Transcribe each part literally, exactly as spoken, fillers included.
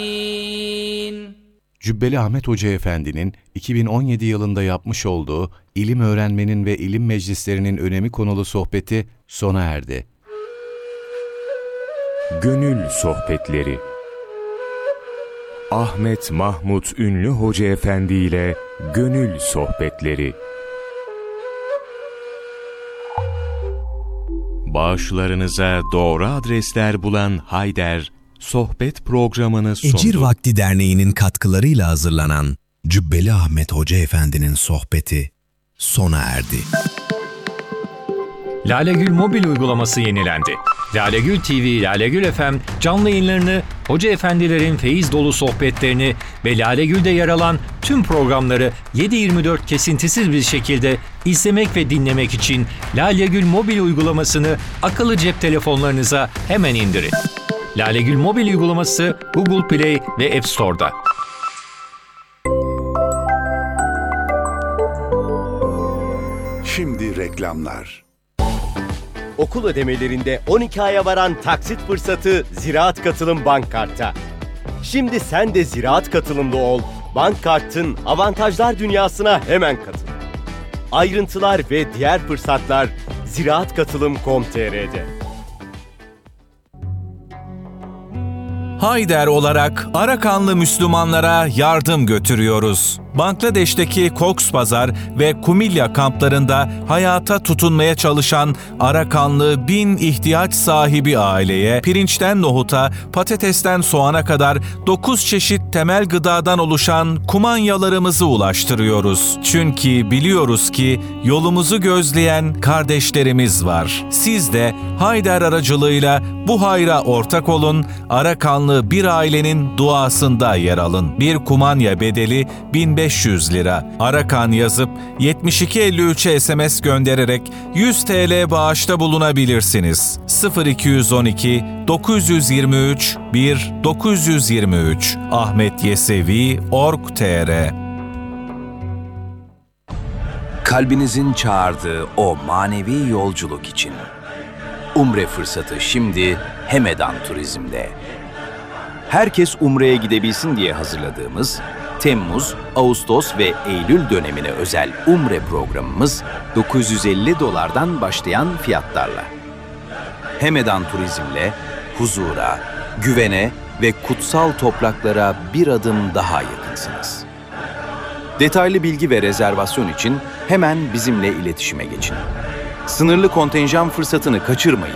Cübbeli Ahmet Hoca Efendi'nin iki bin on yedi yılında yapmış olduğu ilim öğrenmenin ve ilim meclislerinin önemi konulu sohbeti sona erdi. Gönül Sohbetleri Ahmet Mahmut Ünlü Hoca Efendi ile Gönül Sohbetleri. Bağışlarınıza doğru adresler bulan Hayder, sohbet programını sundu. Ecir Vakti Derneği'nin katkılarıyla hazırlanan Cübbeli Ahmet Hoca Efendi'nin sohbeti sona erdi. Lalegül mobil uygulaması yenilendi. Lalegül T V, Lalegül F M canlı yayınlarını, hoca efendilerin feyiz dolu sohbetlerini ve Lalegül'de yer alan tüm programları yedi yirmi dört kesintisiz bir şekilde izlemek ve dinlemek için Lalegül mobil uygulamasını akıllı cep telefonlarınıza hemen indirin. Lalegül mobil uygulaması Google Play ve App Store'da. Şimdi reklamlar. Okul ödemelerinde on iki aya varan taksit fırsatı Ziraat Katılım Bank Kart'ta. Şimdi sen de Ziraat Katılımlı ol. Bank Kart'ın avantajlar dünyasına hemen katıl. Ayrıntılar ve diğer fırsatlar ziraat katılım nokta com nokta tr'de. Hayder olarak Arakanlı Müslümanlara yardım götürüyoruz. Bangladeş'teki Cox's Bazar ve Kumilya kamplarında hayata tutunmaya çalışan Arakanlı bin ihtiyaç sahibi aileye pirinçten nohuta, patatesten soğana kadar dokuz çeşit temel gıdadan oluşan kumanyalarımızı ulaştırıyoruz. Çünkü biliyoruz ki yolumuzu gözleyen kardeşlerimiz var. Siz de Hayder aracılığıyla bu hayra ortak olun, Arakanlı bir ailenin duasında yer alın. Bir kumanya bedeli bin beş yüz lira. Arakan yazıp yetmiş iki elli üçe S M S göndererek yüz TL bağışta bulunabilirsiniz. sıfır iki yüz on iki dokuz yüz yirmi üç bir dokuz yüz yirmi üç ahmet yesevi nokta org nokta tr. Kalbinizin çağırdığı o manevi yolculuk için Umre fırsatı şimdi Hemedan Turizm'de. Herkes Umre'ye gidebilsin diye hazırladığımız Temmuz, Ağustos ve Eylül dönemine özel Umre programımız dokuz yüz elli dolardan başlayan fiyatlarla. Hemedan Turizm'le huzura, güvene ve kutsal topraklara bir adım daha yakınsınız. Detaylı bilgi ve rezervasyon için hemen bizimle iletişime geçin. Sınırlı kontenjan fırsatını kaçırmayın.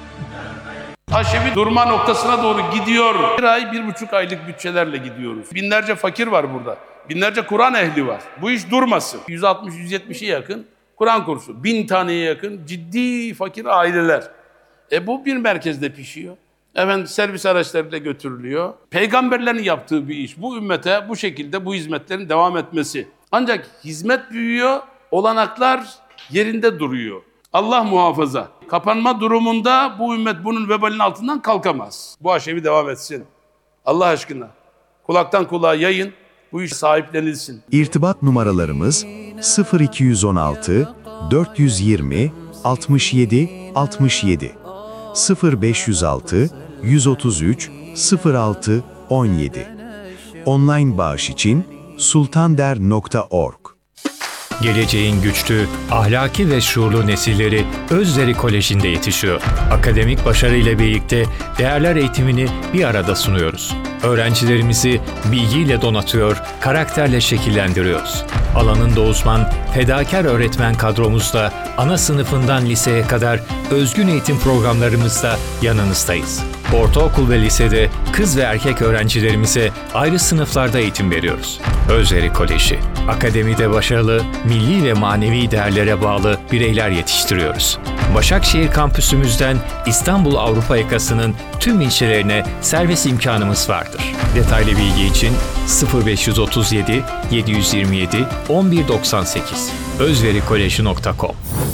Haşevi durma noktasına doğru gidiyor. Bir ay, bir buçuk aylık bütçelerle gidiyoruz. Binlerce fakir var burada. Binlerce Kur'an ehli var. Bu iş durmasın. yüz altmış yüz yetmişe yakın Kur'an kursu. Bin taneye yakın ciddi fakir aileler. E bu bir merkezde pişiyor. Efendim servis araçlarıyla götürülüyor. Peygamberlerin yaptığı bir iş. Bu ümmete bu şekilde bu hizmetlerin devam etmesi. Ancak hizmet büyüyor, olanaklar yerinde duruyor. Allah muhafaza. Kapanma durumunda bu ümmet bunun vebalinin altından kalkamaz. Bu aşevi devam etsin. Allah aşkına. Kulaktan kulağa yayın. Bu iş sahiplenilsin. İrtibat numaralarımız sıfır iki yüz on altı dört yüz yirmi altmış yedi altmış yedi, sıfır beş yüz altı yüz otuz üç sıfır altı on yedi. Online bağış için sultander nokta org. Geleceğin güçlü, ahlaki ve şuurlu nesilleri Özleri Koleji'nde yetişiyor. Akademik başarıyla birlikte değerler eğitimini bir arada sunuyoruz. Öğrencilerimizi bilgiyle donatıyor, karakterle şekillendiriyoruz. Alanında uzman, fedakar öğretmen kadromuzla ana sınıfından liseye kadar özgün eğitim programlarımızda yanınızdayız. Ortaokul ve lisede kız ve erkek öğrencilerimize ayrı sınıflarda eğitim veriyoruz. Özleri Koleji, akademide başarılı, milli ve manevi değerlere bağlı bireyler yetiştiriyoruz. Başakşehir kampüsümüzden İstanbul Avrupa yakasının tüm ilçelerine servis imkanımız vardır. Detaylı bilgi için sıfır beş otuz yedi yedi yüz yirmi yedi on bir doksan sekiz özverikoleji nokta com.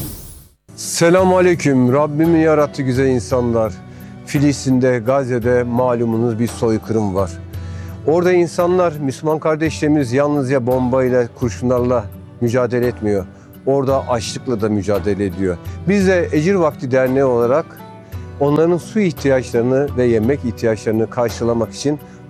Selamun Aleyküm. Rabbimin yarattığı güzel insanlar. Filistin'de, Gazze'de malumunuz bir soykırım var. Orada insanlar, Müslüman kardeşlerimiz yalnızca bombayla, kurşunlarla mücadele etmiyor. Orada açlıkla da mücadele ediyor. Biz de Ecir Vakti Derneği olarak onların su ihtiyaçlarını ve yemek ihtiyaçlarını karşılamak için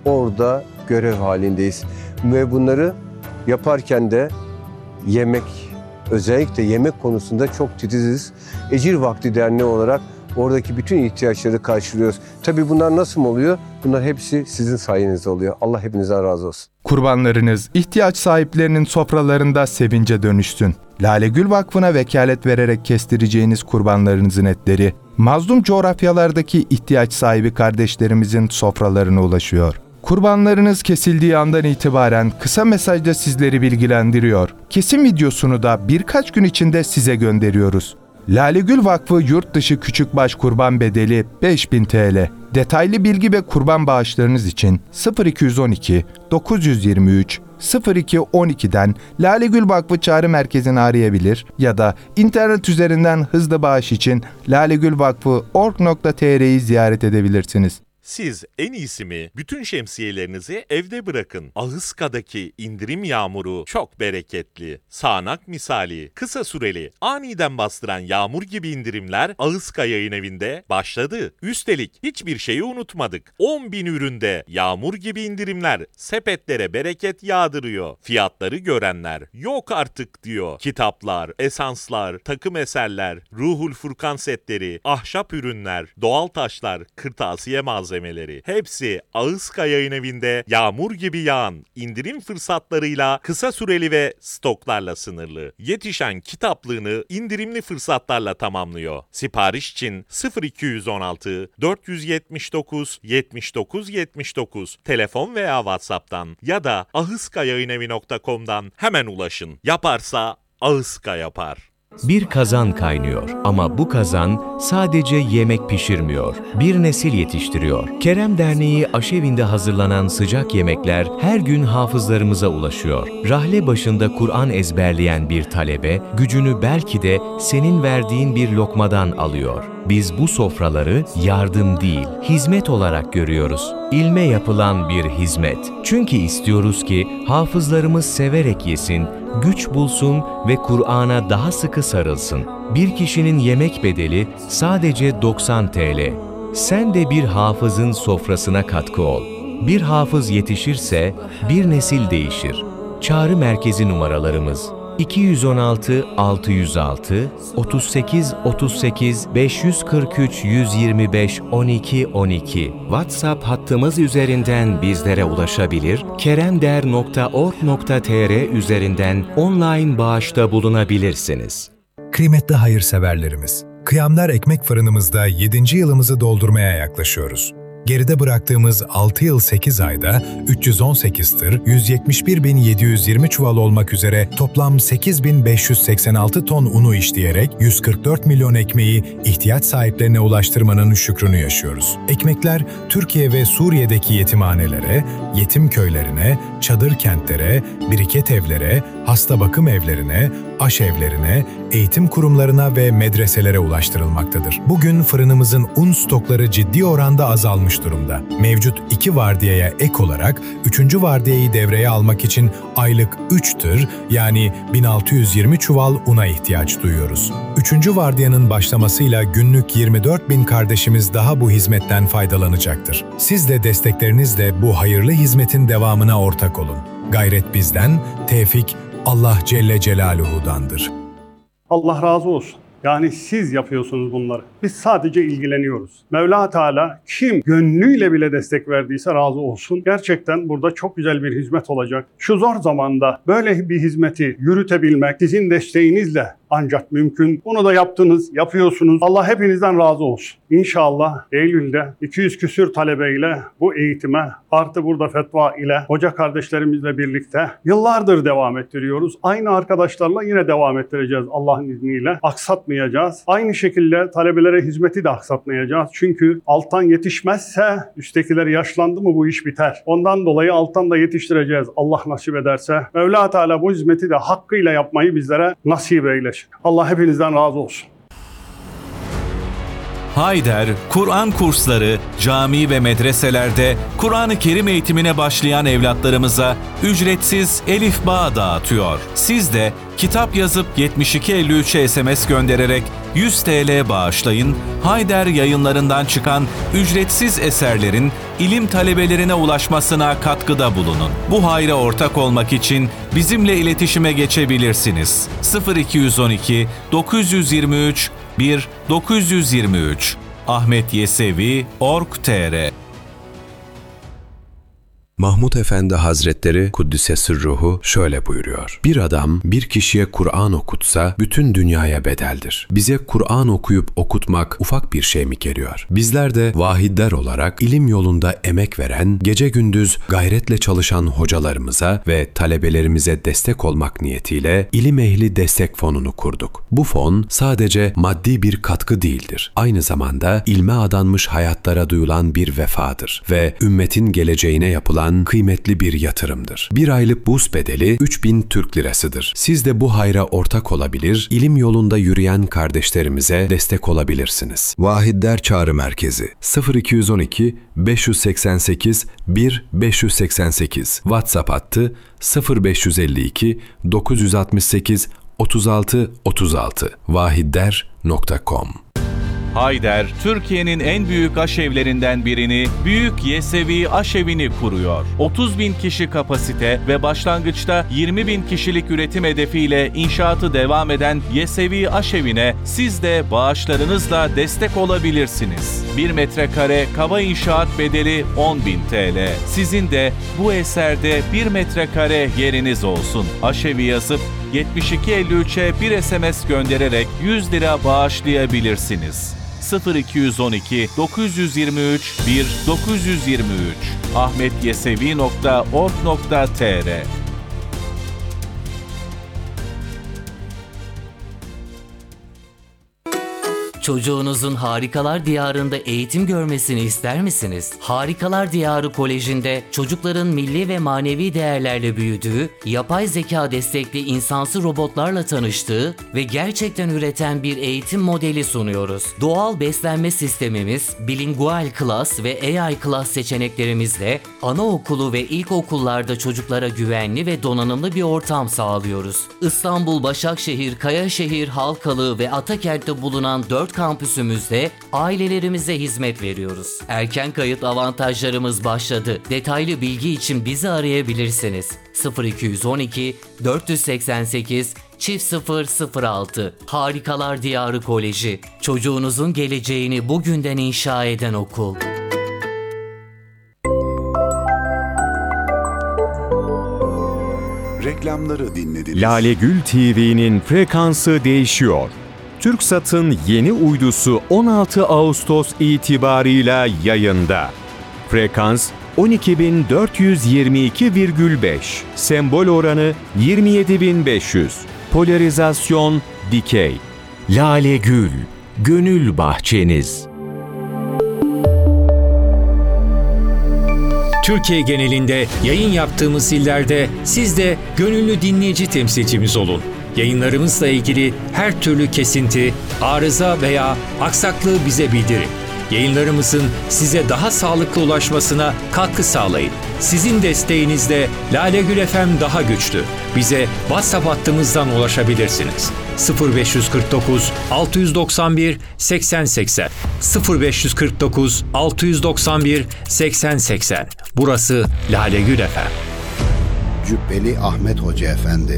orada görev halindeyiz. Ve bunları yaparken de yemek, özellikle yemek konusunda çok titiziz. Ecir Vakti Derneği olarak oradaki bütün ihtiyaçları karşılıyoruz. Tabii bunlar nasıl oluyor? Bunlar hepsi sizin sayenizde oluyor. Allah hepinizden razı olsun. Kurbanlarınız ihtiyaç sahiplerinin sofralarında sevince dönüşsün. Lale Gül Vakfı'na vekalet vererek kestireceğiniz kurbanlarınızın etleri, mazlum coğrafyalardaki ihtiyaç sahibi kardeşlerimizin sofralarına ulaşıyor. Kurbanlarınız kesildiği andan itibaren kısa mesajda sizleri bilgilendiriyor. Kesim videosunu da birkaç gün içinde size gönderiyoruz. Lale Gül Vakfı yurt dışı küçükbaş kurban bedeli beş bin TL. Detaylı bilgi ve kurban bağışlarınız için sıfır iki yüz on iki dokuz yüz yirmi üç sıfır iki on iki'den Lale Gül Vakfı Çağrı Merkezi'ni arayabilir ya da internet üzerinden hızlı bağış için lalegülvakfı nokta org nokta tr'yi ziyaret edebilirsiniz. Siz en iyisi mi bütün şemsiyelerinizi evde bırakın. Ahıska'daki indirim yağmuru çok bereketli. Sağanak misali, kısa süreli, aniden bastıran yağmur gibi indirimler Ahıska Yayın Evi'nde başladı. Üstelik hiçbir şeyi unutmadık. on bin üründe yağmur gibi indirimler sepetlere bereket yağdırıyor. Fiyatları görenler yok artık diyor. Kitaplar, esanslar, takım eserler, Ruhul Furkan setleri, ahşap ürünler, doğal taşlar, kırtasiye malzemeleri hepsi Ahıska Yayın Evi'nde yağmur gibi yağan indirim fırsatlarıyla kısa süreli ve stoklarla sınırlı. Yetişen kitaplığını indirimli fırsatlarla tamamlıyor. Sipariş için sıfır iki yüz on altı dört yüz yetmiş dokuz yetmiş dokuz yetmiş dokuz telefon veya WhatsApp'tan ya da ahıskayayinevi nokta com'dan hemen ulaşın. Yaparsa Ahıska yapar. Bir kazan kaynıyor ama bu kazan sadece yemek pişirmiyor, bir nesil yetiştiriyor. Kerem Derneği aşevinde hazırlanan sıcak yemekler her gün hafızlarımıza ulaşıyor. Rahle başında Kur'an ezberleyen bir talebe, gücünü belki de senin verdiğin bir lokmadan alıyor. Biz bu sofraları yardım değil, hizmet olarak görüyoruz. İlme yapılan bir hizmet. Çünkü istiyoruz ki hafızlarımız severek yesin, güç bulsun ve Kur'an'a daha sıkı sarılsın. Bir kişinin yemek bedeli sadece doksan TL. Sen de bir hafızın sofrasına katkı ol. Bir hafız yetişirse bir nesil değişir. Çağrı merkezi numaralarımız iki yüz on altı altı yüz altı otuz sekiz otuz sekiz beş yüz kırk üç yüz yirmi beş on iki on iki. WhatsApp hattımız üzerinden bizlere ulaşabilir, keremder nokta org nokta tr üzerinden online bağışta bulunabilirsiniz. Kıymetli hayırseverlerimiz, Kıyamlar Ekmek Fırınımızda yedinci yılımızı doldurmaya yaklaşıyoruz. Geride bıraktığımız altı yıl sekiz ayda üç yüz on sekiz tır, yüz yetmiş bir bin yedi yüz yirmi çuval olmak üzere toplam sekiz bin beş yüz seksen altı ton unu işleyerek yüz kırk dört milyon ekmeği ihtiyaç sahiplerine ulaştırmanın şükrünü yaşıyoruz. Ekmekler Türkiye ve Suriye'deki yetimhanelere, yetim köylerine, çadır kentlere, biriket evlere, hasta bakım evlerine, aşevlerine, eğitim kurumlarına ve medreselere ulaştırılmaktadır. Bugün fırınımızın un stokları ciddi oranda azalmış durumda. Mevcut iki vardiyaya ek olarak üçüncü vardiyayı devreye almak için aylık üç tır yani bin altı yüz yirmi çuval una ihtiyaç duyuyoruz. Üçüncü vardiyanın başlamasıyla günlük yirmi dört bin kardeşimiz daha bu hizmetten faydalanacaktır. Siz de desteklerinizle bu hayırlı hizmetin devamına ortak olun. Gayret bizden, tevfik Allah Celle Celaluhu'dandır. Allah razı olsun. Yani siz yapıyorsunuz bunları. Biz sadece ilgileniyoruz. Mevla Teala kim gönlüyle bile destek verdiyse razı olsun. Gerçekten burada çok güzel bir hizmet olacak. Şu zor zamanda böyle bir hizmeti yürütebilmek sizin desteğinizle ancak mümkün. Bunu da yaptınız, yapıyorsunuz. Allah hepinizden razı olsun. İnşallah Eylül'de iki yüz küsür talebeyle bu eğitime artı burada fetva ile hoca kardeşlerimizle birlikte yıllardır devam ettiriyoruz. Aynı arkadaşlarla yine devam ettireceğiz Allah'ın izniyle. Aksatmayacağız. Aynı şekilde talebelere hizmeti de aksatmayacağız. Çünkü alttan yetişmezse üsttekiler yaşlandı mı bu iş biter. Ondan dolayı alttan da yetiştireceğiz Allah nasip ederse. Mevla Teala bu hizmeti de hakkıyla yapmayı bizlere nasip eylesin. Allah hepinizden razı olsun. Hayder, Kur'an kursları, cami ve medreselerde Kur'an-ı Kerim eğitimine başlayan evlatlarımıza ücretsiz Elif Bağ dağıtıyor. Siz de kitap yazıp yetmiş iki elli üçe S M S göndererek yüz TL bağışlayın, Hayder Yayınlarından çıkan ücretsiz eserlerin ilim talebelerine ulaşmasına katkıda bulunun. Bu hayra ortak olmak için bizimle iletişime geçebilirsiniz. sıfır iki yüz on iki dokuz yüz yirmi üç bir dokuz yüz yirmi üç ahmet yesevi nokta org nokta tr Mahmud Efendi Hazretleri Kuddise Ruhu şöyle buyuruyor. Bir adam bir kişiye Kur'an okutsa bütün dünyaya bedeldir. Bize Kur'an okuyup okutmak ufak bir şey mi geliyor? Bizler de vahidler olarak ilim yolunda emek veren, gece gündüz gayretle çalışan hocalarımıza ve talebelerimize destek olmak niyetiyle İlim Ehli Destek Fonu'nu kurduk. Bu fon sadece maddi bir katkı değildir. Aynı zamanda ilme adanmış hayatlara duyulan bir vefadır ve ümmetin geleceğine yapılan kıymetli bir yatırımdır. Bir aylık burs bedeli üç bin Türk lirasıdır. Siz de bu hayra ortak olabilir, ilim yolunda yürüyen kardeşlerimize destek olabilirsiniz. Vahidler Çağrı Merkezi sıfır iki yüz on iki beş yüz seksen sekiz bir beş yüz seksen sekiz WhatsApp hattı sıfır beş yüz elli iki dokuz yüz altmış sekiz otuz altı otuz altı vahidder nokta com. Hayder, Türkiye'nin en büyük aşevlerinden birini, Büyük Yesevi Aşevi'ni kuruyor. otuz bin kişi kapasite ve başlangıçta yirmi bin kişilik üretim hedefiyle inşaatı devam eden Yesevi Aşevi'ne siz de bağışlarınızla destek olabilirsiniz. bir metrekare kaba inşaat bedeli on bin T L. Sizin de bu eserde bir metrekare yeriniz olsun. Aşevi yazıp yetmiş iki elli üçe bir S M S göndererek yüz lira bağışlayabilirsiniz. sıfır iki yüz on iki dokuz yüz yirmi üç bir dokuz yüz yirmi üç ahmet yesevi nokta org nokta tr Çocuğunuzun Harikalar Diyarı'nda eğitim görmesini ister misiniz? Harikalar Diyarı Koleji'nde çocukların milli ve manevi değerlerle büyüdüğü, yapay zeka destekli insansı robotlarla tanıştığı ve gerçekten üreten bir eğitim modeli sunuyoruz. Doğal beslenme sistemimiz, bilingual class ve A I class seçeneklerimizle anaokulu ve ilkokullarda çocuklara güvenli ve donanımlı bir ortam sağlıyoruz. İstanbul, Başakşehir, Kayaşehir, Halkalı ve Atakent'te bulunan dört kampüsümüzde ailelerimize hizmet veriyoruz. Erken kayıt avantajlarımız başladı. Detaylı bilgi için bizi arayabilirsiniz. sıfır iki yüz on iki dört yüz seksen sekiz çift sıfır sıfır altı Harikalar Diyarı Koleji. Çocuğunuzun geleceğini bugünden inşa eden okul. Reklamları dinlediniz. Lale Gül T V'nin frekansı değişiyor. TürkSat'ın yeni uydusu on altı Ağustos itibarıyla yayında. Frekans on iki bin dört yüz yirmi iki virgül beş, sembol oranı yirmi yedi bin beş yüz, polarizasyon dikey. Lale Gül, gönül bahçeniz. Türkiye genelinde yayın yaptığımız illerde siz de gönüllü dinleyici temsilcimiz olun. Yayınlarımızla ilgili her türlü kesinti, arıza veya aksaklığı bize bildirin. Yayınlarımızın size daha sağlıklı ulaşmasına katkı sağlayın. Sizin desteğinizle Lale Gül F M daha güçlü. Bize WhatsApp hattımızdan ulaşabilirsiniz. sıfır beş yüz kırk dokuz altı yüz doksan bir seksen seksen sıfır beş yüz kırk dokuz altı yüz doksan bir seksen seksen. Burası Lale Gül F M. Cübbeli Ahmet Hoca Efendi.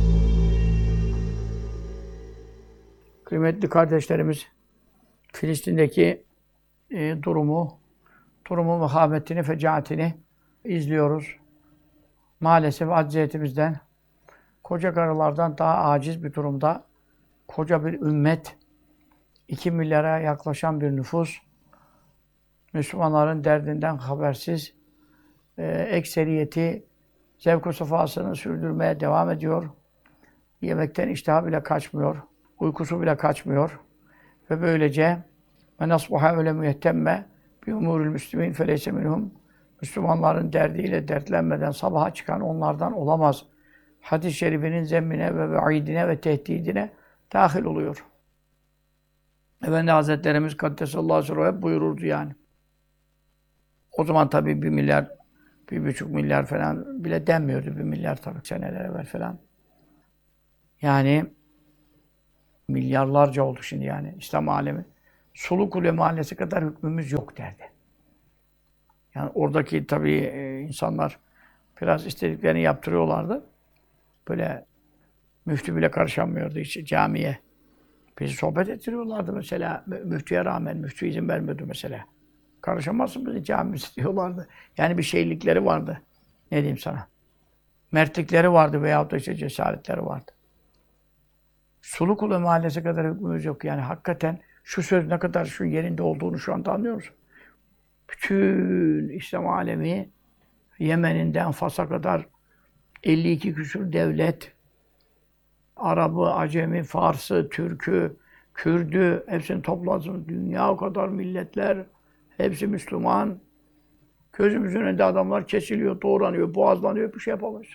Kıymetli kardeşlerimiz, Filistin'deki e, durumu, durumu muhabbetini, fecaatini izliyoruz. Maalesef acziyetimizden, koca karılardan daha aciz bir durumda, koca bir ümmet, iki milyara yaklaşan bir nüfus, Müslümanların derdinden habersiz, e, ekseriyeti zevk-ı sefasını sürdürmeye devam ediyor. Yemekten iştah bile kaçmıyor. Uykusu bile kaçmıyor. Ve böylece ve nasbuha öyle müyettemme bi umurul müslimin feleyse minhum. Müslümanların derdiyle dertlenmeden sabaha çıkan onlardan olamaz. Hadis-i şerifinin zemmine ve vaidine ve tehdidine dahil oluyor. Efendi Hazretlerimiz Kaddesallahu sirruhu hep buyururdu yani. O zaman tabii bir milyar, bir buçuk milyar falan bile denmiyordu. Bir milyar tabii seneler evvel falan. Yani milyarlarca oldu şimdi yani İslam alemi. Sulukule mahallesi kadar hükmümüz yok derdi. Yani oradaki tabii e, insanlar biraz istediklerini yaptırıyorlardı. Böyle müftü bile karışamıyordu hiç camiye. Bizi sohbet ettiriyorlardı mesela. Müftüye rağmen, müftü izin vermiyordu mesela. Karışamazsın bizi camimiz diyorlardı. Yani bir şeylikleri vardı. Ne diyeyim sana? Mertlikleri vardı veyahut da işte cesaretleri vardı. Sulukule mahallesi kadar hükmümüz yok. Yani hakikaten şu söz ne kadar şu yerinde olduğunu şu anda anlıyor musun? Bütün İslam alemi Yemen'inden Fas'a kadar elli iki küsur devlet, Arabı, Acemi, Fars'ı, Türk'ü, Kürd'ü hepsini toplasın. Dünya kadar milletler, hepsi Müslüman. Gözümüzün önünde adamlar kesiliyor, doğranıyor, boğazlanıyor, bir şey yapamıyorsun.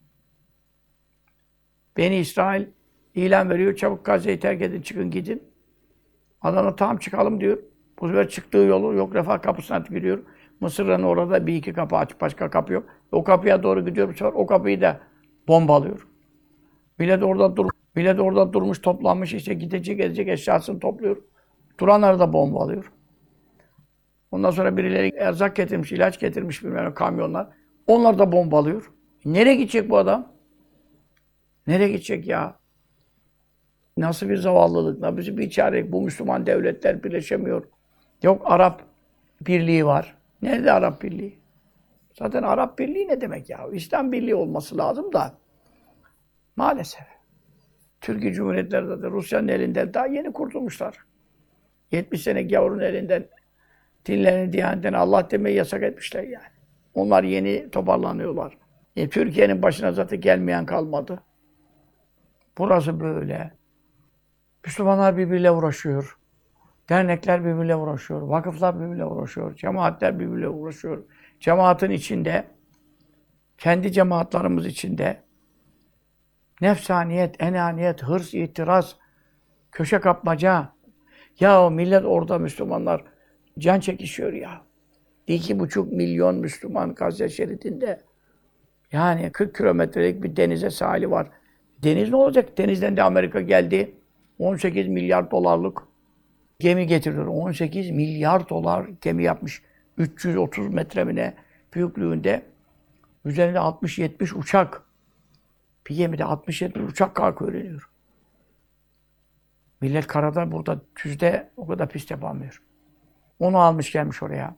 Beni İsrail ilan veriyor, çabuk Gazze'yi terk edin, çıkın gidin. Adamlar tamam çıkalım diyor. Bu sefer çıktığı yolu yok, Refah kapısına giriyor. Mısır'ın orada bir iki kapı açık, başka kapı yok. O kapıya doğru gidiyor bu sefer, o kapıyı da bombalıyor. Millet orada dur, millet orada durmuş, toplanmış işte gidecek, edecek eşyasını topluyor. Duranları da bombalıyor. Ondan sonra birileri erzak getirmiş, ilaç getirmiş bilmem kamyonlar. Onlar da bombalıyor. Nereye gidecek bu adam? Nereye gidecek ya? Nasıl bir zavallılık, nasıl bir çare? Bu Müslüman devletler birleşemiyor. Yok Arap Birliği var. Nerede Arap Birliği? Zaten Arap Birliği ne demek ya? İslam Birliği olması lazım da. Maalesef. Türkiye Cumhuriyetleri de Rusya'nın elinden daha yeni kurtulmuşlar. yetmiş sene gavurun elinden dinlerini, diyanetlerini Allah demeyi yasak etmişler yani. Onlar yeni toparlanıyorlar. E, Türkiye'nin başına zaten gelmeyen kalmadı. Burası böyle. Müslümanlar birbiriyle uğraşıyor. Dernekler birbiriyle uğraşıyor. Vakıflar birbiriyle uğraşıyor. Cemaatler birbiriyle uğraşıyor. Cemaatin içinde, kendi cemaatlarımız içinde nefsaniyet, enaniyet, hırs, itiraz, köşe kapmaca. Ya o millet orada Müslümanlar can çekişiyor ya. İki buçuk milyon Müslüman Gazze şeridinde. Yani kırk kilometrelik bir denize sahili var. Deniz ne olacak? Denizden de Amerika geldi. on sekiz milyar dolarlık gemi getiriyor. on sekiz milyar dolar gemi yapmış. üç yüz otuz metre mi ne büyüklüğünde. Üzerinde altmış yetmiş uçak. Bir gemide altmış yetmiş uçak kalkıyor öğreniyor. Millet karada, burada tüzde o kadar pis yapamıyor. Onu almış gelmiş oraya.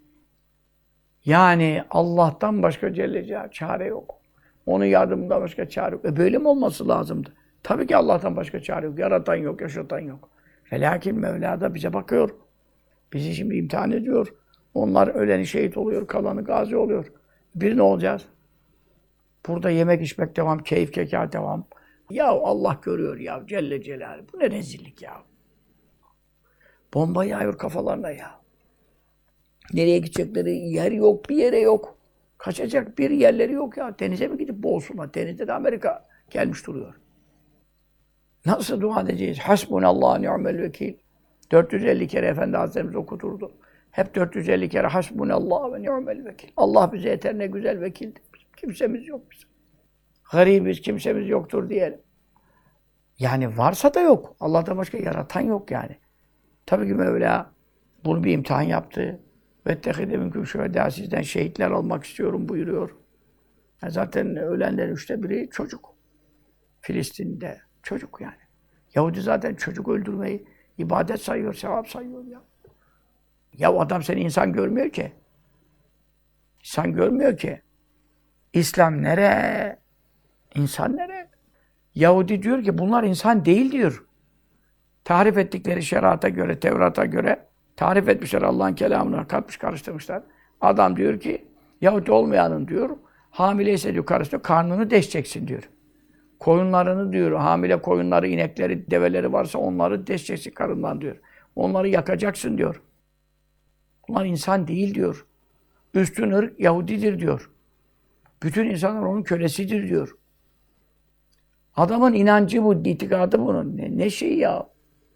Yani Allah'tan başka Celle Celaluhu çare yok. Onun yardımından başka çare yok. E böyle mi olması lazımdı? Tabii ki Allah'tan başka çare yok. Yaratan yok, yaşatan yok. Velakin Mevla da bize bakıyor. Bizi şimdi imtihan ediyor. Onlar öleni şehit oluyor, kalanı gazi oluyor. Bir ne olacağız? Burada yemek içmek devam, keyif kekâr devam. Ya Allah görüyor ya Celle Celaluhu. Bu ne rezillik ya. Bomba yağıyor kafalarına ya. Nereye gidecekleri yer yok, bir yere yok. Kaçacak bir yerleri yok ya. Denize mi gidip boğulsunlar? Denizde de Amerika gelmiş duruyor. Nasıl dua edeceğiz? Hasbunallahu ni'mel vekil. dört yüz elli kere Efendi Hazretlerimiz okuturdu. Hep dört yüz elli kere hasbunallahu ve ni'mel vekil. Allah bize yeter, ne güzel vekildir. Kimsemiz yok bizim. Garibiz, kimsemiz yoktur diyelim. Yani varsa da yok. Allah'tan başka yaratan yok yani. Tabii ki Mevla bunu bir imtihan yaptı. Vettehide minkum şühedâ, sizden şehitler almak istiyorum buyuruyor. Yani zaten ölenlerin üçte biri çocuk. Filistin'de çocuk yani. Yahudi zaten çocuk öldürmeyi ibadet sayıyor, sevap sayıyor ya. Ya adam seni insan görmüyor ki. İnsan görmüyor ki. İslam nere? İnsan nere? Yahudi diyor ki bunlar insan değil diyor. Tarif ettikleri şerata göre, Tevrat'a göre tarif etmişler, Allah'ın kelamını katmış, karıştırmışlar. Adam diyor ki, Yahudi olmayanın diyor, hamileyse diyor karısı, karnını deşeceksin diyor. Koyunlarını diyor, hamile koyunları, inekleri, develeri varsa onları deşeceksin karından diyor. Onları yakacaksın diyor. Bunlar insan değil diyor. Üstün ırk Yahudidir diyor. Bütün insanlar onun kölesidir diyor. Adamın inancı bu, itikadı bunun. Ne, ne şey ya?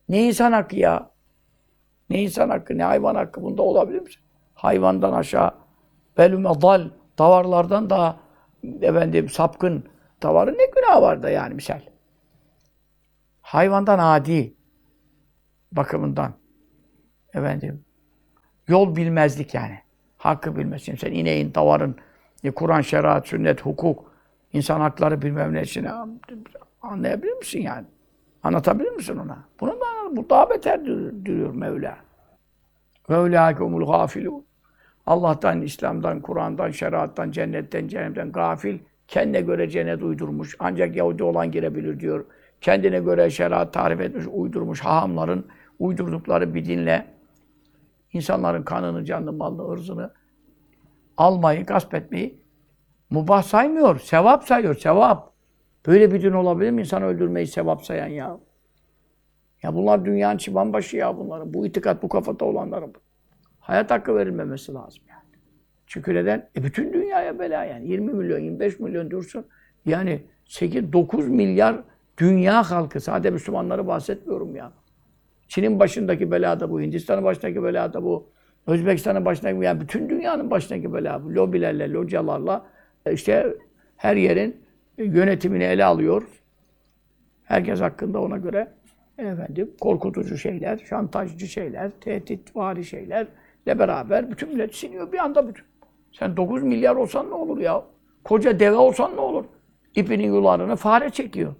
Ne insan hakkı ya? Ne insan hakkı, ne hayvan hakkı? Bunda olabilir mi? Hayvandan aşağı, belüme dal, davarlardan daha efendim sapkın davarın ne günahı var da yani misal. Hayvandan adi bakımından efendim yol bilmezlik yani. Hakkı bilmezsin. Sen ineğin, davarın, Kur'an, şeriat, sünnet, hukuk, insan hakları bilmem ne için anlayabilir misin yani? Anlatabilir misin ona? Bunu da bu daha beter diyor Mevla. Ve ulâkumul gâfilûn. Allah'tan, İslam'dan, Kur'an'dan, şeriattan, cennetten, cehennemden gafil, kendine göre cennet uydurmuş. Ancak Yahudi olan girebilir diyor. Kendine göre şeriat tarif etmiş, uydurmuş. Hahamların uydurdukları bir dinle insanların kanını, canını, malını, ırzını almayı, gasp etmeyi mubah saymıyor. Sevap sayıyor, sevap. Böyle bir din olabilir mi? İnsan öldürmeyi sevap sayan ya. Ya bunlar dünyanın çıbanbaşı ya bunların. Bu itikat, bu kafada olanların. Hayat hakkı verilmemesi lazım yani. Çünkü neden? E bütün dünyaya bela yani. yirmi milyon, yirmi beş milyon dursun. Yani sekiz dokuz milyar dünya halkı. Sadece Müslümanları bahsetmiyorum ya. Çin'in başındaki bela da bu, Hindistan'ın başındaki bela da bu, Özbekistan'ın başındaki, yani bütün dünyanın başındaki bela bu. Lobilerle, localarla işte her yerin yönetimini ele alıyor. Herkes hakkında ona göre efendim korkutucu şeyler, şantajcı şeyler, tehditvari şeylerle beraber bütün millet siniyor bir anda bütün. Sen dokuz milyar olsan ne olur ya? Koca deve olsan ne olur? İpinin yularını fare çekiyor.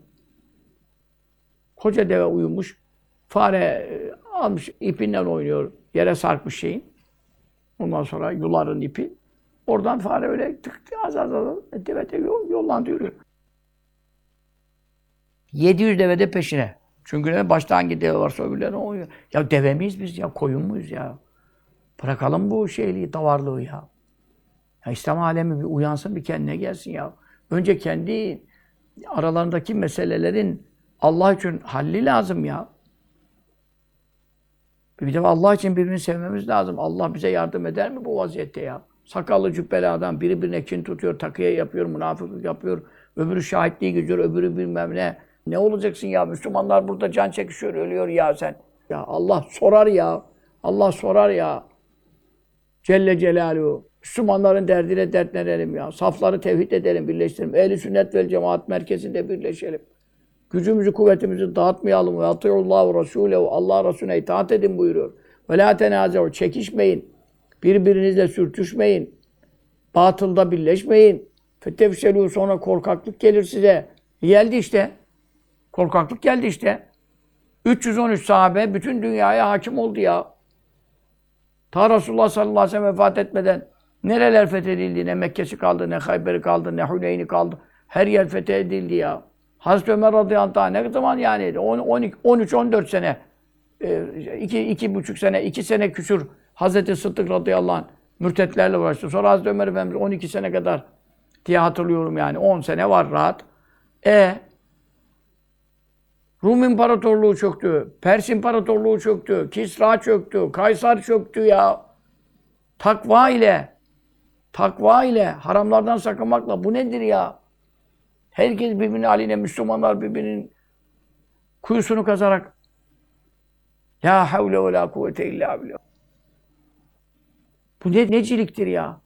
Koca deve uyumuş, fare almış ipinden oynuyor, yere sarkmış şeyin. Ondan sonra yuların ipi. Oradan fare öyle tık az az az deve de yol, yollandı yürüyor. yedi yüz deve de peşine. Çünkü ne? Başta hangi deve varsa öbürlerine oynuyor. Ya deve miyiz biz ya? Koyun muyuz ya? Bırakalım bu şeyliği, davarlığı ya. Ya İslam alemi bir uyansın, bir kendine gelsin ya. Önce kendi aralarındaki meselelerin Allah için halli lazım ya. Bir defa Allah için birbirini sevmemiz lazım. Allah bize yardım eder mi bu vaziyette ya? Sakallı cübbeli adam biri birine kin tutuyor, takıya yapıyor, münafıklık yapıyor. Öbürü şahitliği gidiyor, öbürü bilmem ne. Ne olacaksın ya? Müslümanlar burada can çekişiyor, ölüyor ya sen. Ya Allah sorar ya. Allah sorar ya. Celle Celaluhu. Müslümanların derdine dertlenelim ya. Safları tevhid edelim, birleştirelim. Ehl-i sünnet vel cemaat merkezinde birleşelim. Gücümüzü, kuvvetimizi dağıtmayalım. Ve atıyullahu ve Resulehu. Allah Resulüne itaat edin buyuruyor. Ve la tenaze'u. Çekişmeyin. Birbirinizle sürtüşmeyin. Batılda birleşmeyin. Fetefşelû, sonra korkaklık gelir size. Geldi işte. Korkaklık geldi işte. üç yüz on üç sahabe bütün dünyaya hakim oldu ya. Ta Resulullah sallallahu aleyhi ve sellem vefat etmeden nereler fethedildi? Ne Mekke'si kaldı, ne Hayber'i kaldı, ne Huneyn'i kaldı. Her yer fethedildi ya. Hazreti Ömer radıyallahu anh ne zaman yani? on üç on dört sene, iki, iki buçuk sene, iki sene küsur Hazreti Sıddık radıyallahu anh mürtetlerle uğraştı. Sonra Hazreti Ömer Efendimiz on iki sene kadar diye hatırlıyorum yani. on sene var rahat. E Rum İmparatorluğu çöktü, Pers İmparatorluğu çöktü, Kisra çöktü, Kaysar çöktü ya. Takva ile, takva ile, haramlardan sakınmakla bu nedir ya? Herkes birbirinin haline, Müslümanlar birbirinin kuyusunu kazarak La havle ve la kuvvete illa billah. Bu ne, neciliktir ya?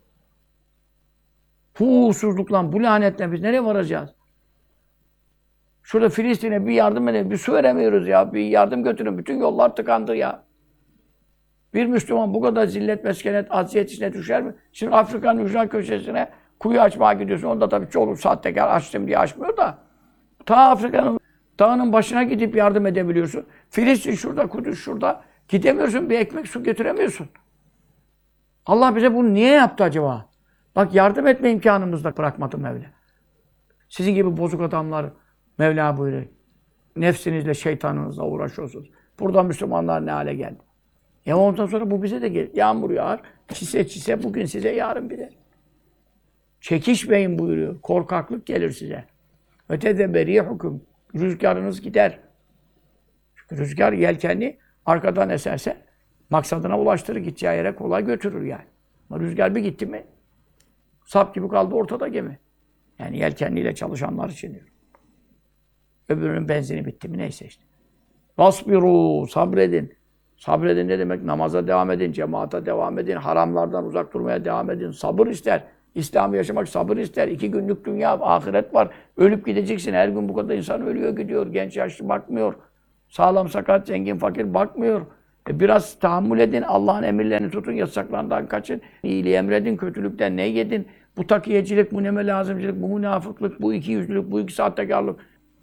Bu uğursuzlukla, bu lanetle biz nereye varacağız? Şurada Filistin'e bir yardım edelim, bir su veremiyoruz ya, bir yardım götürün. Bütün yollar tıkandı ya. Bir Müslüman bu kadar zillet, meskenet, aziyet içine düşer mi? Şimdi Afrika'nın ücra köşesine kuyu açmaya gidiyorsun. Onda tabii çoğu sahtekar açtım diye açmıyor da. Ta Afrika'nın dağının başına gidip yardım edebiliyorsun. Filistin şurada, Kudüs şurada. Gidemiyorsun, bir ekmek su getiremiyorsun. Allah bize bunu niye yaptı acaba? Bak yardım etme imkanımızı da bırakmadı Mevla. Sizin gibi bozuk adamlar Mevla buyuruyor. Nefsinizle, şeytanınızla uğraşıyorsunuz. Burada Müslümanlar ne hale geldi? Ya ondan sonra bu bize de gelir. Yağmur yağar, çise çise bugün size, yarın bir de. Çekişmeyin buyuruyor. Korkaklık gelir size. Ve tedeberi hüküm. Rüzgarınız gider. Çünkü rüzgar yelkenli arkadan eserse maksadına ulaştırır, gideceği yere kolay götürür yani. Ama rüzgar bir gitti mi sap gibi kaldı ortada gemi. Yani yelkenliyle çalışanlar için diyor. Öbürünün benzini bitti mi neyse işte. Vasbiru, sabredin. Sabredin ne demek? Namaza devam edin, cemaata devam edin, haramlardan uzak durmaya devam edin. Sabır ister. İslam'ı yaşamak sabır ister. İki günlük dünya, ahiret var. Ölüp gideceksin. Her gün bu kadar insan ölüyor gidiyor. Genç yaşlı bakmıyor. Sağlam sakat, zengin fakir bakmıyor. E biraz tahammül edin. Allah'ın emirlerini tutun, yasaklarından kaçın. İyiliği emredin, kötülükten ne yedin? Bu takiyecilik, bu neme lazımcılık, bu münafıklık, bu ikiyüzlülük, bu iki sahtekarlık.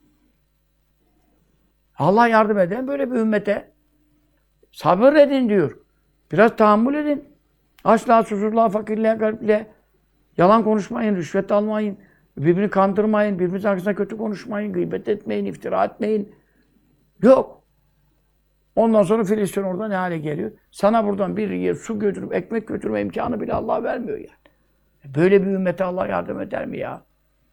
Allah yardım eden böyle bir ümmete sabır edin diyor. Biraz tahammül edin. Açlığa, susuzluğa, fakirliğe, garipliğe. Yalan konuşmayın, rüşvet almayın. Birbirini kandırmayın, birbirinizin arkasında kötü konuşmayın, gıybet etmeyin, iftira etmeyin. Yok. Ondan sonra Filistin orada ne hale geliyor? Sana buradan bir yer su götürüp ekmek götürme imkanı bile Allah vermiyor yani. Böyle bir ümmete Allah yardım eder mi ya?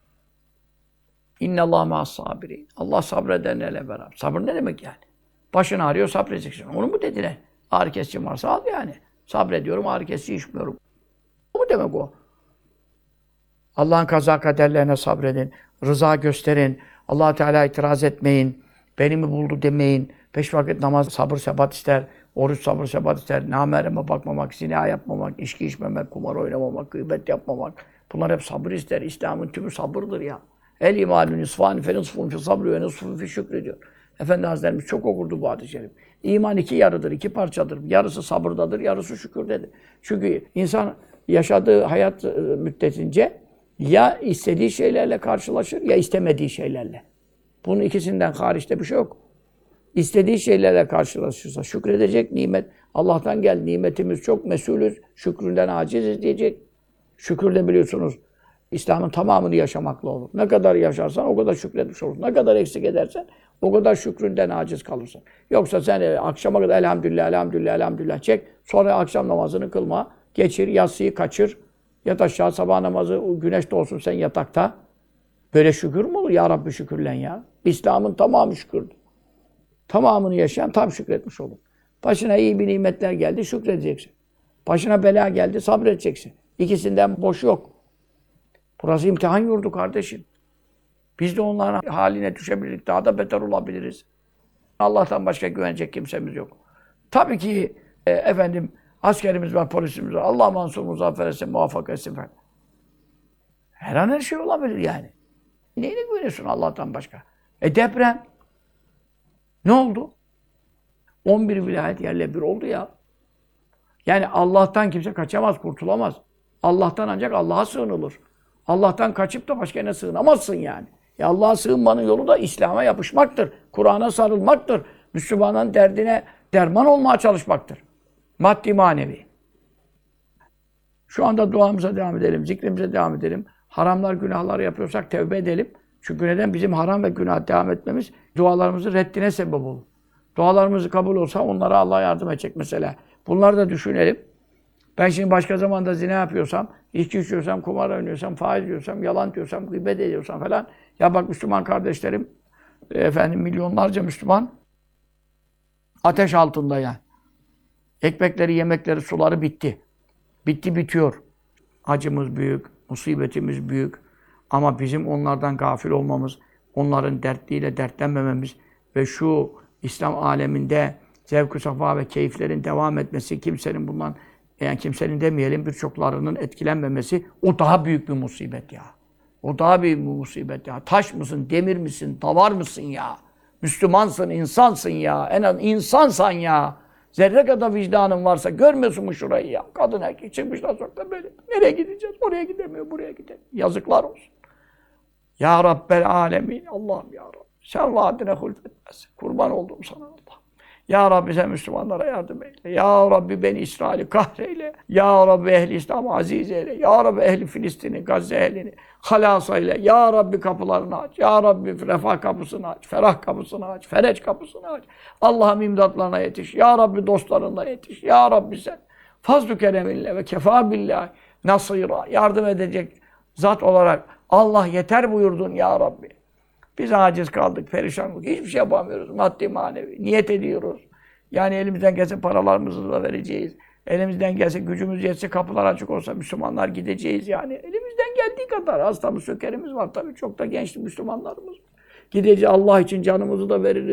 İnnallâhe ma'as-sabirin. Allah sabredenlerle beraber. Sabır ne demek yani? Başın ağrıyor, sabredeceksin. Onu mu dediler? Ağrı kesici varsa al yani. Sabrediyorum, ağrı kesici içmiyorum. O mu demek o? Allah'ın kaza kaderlerine sabredin. Rıza gösterin. Allah-u Teala itiraz etmeyin. Beni mi buldu demeyin. Beş vakit namaz sabır sebat ister. Oruç sabır sebat ister. Namereme bakmamak, zina yapmamak, içki içmemek, kumar oynamamak, gıybet yapmamak. Bunlar hep sabır ister. İslam'ın tümü sabırdır ya. El imanun nisfani fe nisfun fi sabri ve nisfun fi şükri diyor. Efendi Hazretlerimiz çok okurdu bu hadis-i şerif. İman iki yarıdır, iki parçadır. Yarısı sabırdadır, yarısı şükürdedir. Çünkü insan yaşadığı hayat müddetince ya istediği şeylerle karşılaşır ya istemediği şeylerle. Bunun ikisinden hariçte bir şey yok. İstediği şeylerle karşılaşırsa şükredecek, nimet Allah'tan gel, nimetimiz çok, mesulüz, şükründen aciziz diyecek. Şükür de biliyorsunuz İslam'ın tamamını yaşamakla olur. Ne kadar yaşarsan o kadar şükretmiş olursun. Ne kadar eksik edersen o kadar şükründen aciz kalırsın. Yoksa sen akşama kadar elhamdülillah, elhamdülillah, elhamdülillah çek. Sonra akşam namazını kılma. Geçir, yatsıyı kaçır. Yat aşağı sabah namazı, güneş doğsun sen yatakta. Böyle şükür mü olur? Ya Rabbi şükürlen ya. İslam'ın tamamı şükürdür. Tamamını yaşayan tam şükretmiş olur. Başına iyi bir nimetler geldi, şükredeceksin. Başına bela geldi, sabredeceksin. İkisinden boş yok. Burası imtihan yurdu kardeşim. Biz de onların haline düşebiliriz, daha da beter olabiliriz. Allah'tan başka güvenecek kimsemiz yok. Tabii ki e, efendim askerimiz var, polisimiz var. Allah mansur muzaffer etsin, muvaffak etsin falan. Her an her şey olabilir yani. Neyine güveniyorsun Allah'tan başka? E deprem. Ne oldu? on bir vilayet yerle bir oldu ya. Yani Allah'tan kimse kaçamaz, kurtulamaz. Allah'tan ancak Allah'a sığınılır. Allah'tan kaçıp da başka ne sığınamazsın yani. Ya Allah'a sığınmanın yolu da İslam'a yapışmaktır. Kur'an'a sarılmaktır. Müslümanın derdine derman olmaya çalışmaktır. Maddi manevi. Şu anda duamıza devam edelim, zikrimize devam edelim. Haramlar, günahlar yapıyorsak tevbe edelim. Çünkü neden? Bizim haram ve günah devam etmemiz dualarımızın reddine sebep olur. Dualarımız kabul olsa onlara Allah yardım edecek mesela. Bunları da düşünelim. Ben şimdi başka zamanda zina yapıyorsam, içki içiyorsam, kumar oynuyorsam, faiz diyorsam, yalan diyorsam, gıybet ediyorsam falan. Ya bak Müslüman kardeşlerim, efendim milyonlarca Müslüman ateş altında yani. Ekmekleri, yemekleri, suları bitti. Bitti, bitiyor. Acımız büyük, musibetimiz büyük. Ama bizim onlardan gafil olmamız, onların dertliyle dertlenmememiz ve şu İslam aleminde zevk-ı safa ve keyiflerin devam etmesi, kimsenin bundan, yani kimsenin demeyelim birçoklarının etkilenmemesi, o daha büyük bir musibet ya. O daha büyük bir musibet ya. Taş mısın, demir misin, davar mısın ya? Müslümansın, insansın ya. En az insansan ya. Zerre kadar vicdanın varsa görmüyorsun mu şurayı ya? Kadın erkek çıkmışlar sokakta böyle. Nereye gideceğiz? Oraya gidemiyor, buraya gidemiyor. Yazıklar olsun. Ya Rabbel alemin. Allah'ım ya Rabbi. Sen vaadine hulfetmezsin. Kurban oldum sana Allah. Ya Rabbi sen Müslümanlara yardım eyle. Ya Rabbi beni İsrail'i kahreyle. Ya Rabbi ehli İslam'ı aziz eyle. Ya Rabbi ehli Filistin'i, Gazze ehlini halas eyle. Ya Rabbi kapılarını aç. Ya Rabbi refah kapısını aç. Ferah kapısını aç. Fereç kapısını aç. Allah'ım imdatlarına yetiş. Ya Rabbi dostlarına yetiş. Ya Rabbi sen fazl-ı kereminle ve kefa billahi nasira yardım edecek zat olarak Allah yeter buyurdun ya Rabbi. Biz aciz kaldık, perişanlık. Hiçbir şey yapamıyoruz. Maddi manevi. Niyet ediyoruz. Yani elimizden gelse paralarımızı da vereceğiz. Elimizden gelse gücümüz yetse kapılar açık olsa Müslümanlar gideceğiz yani. Elimizden geldiği kadar hastamız, sökerimiz var tabii. Çok da genç Müslümanlarımız var. Gideceğiz Allah için canımızı da veririz.